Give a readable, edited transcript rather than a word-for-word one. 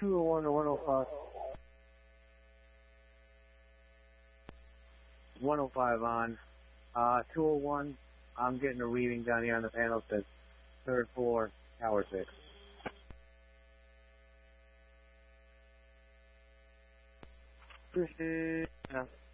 201 to 105. 105 on. 201, I'm getting a reading down here on the panel that says 3rd floor, tower 6. Appreciate it.